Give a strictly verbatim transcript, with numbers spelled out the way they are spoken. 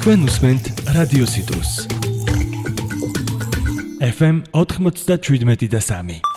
თქვენ უსმენთ რადიო სიტუს. ეფ ემ ოთხმოცდაშვიდმეტი და სამი.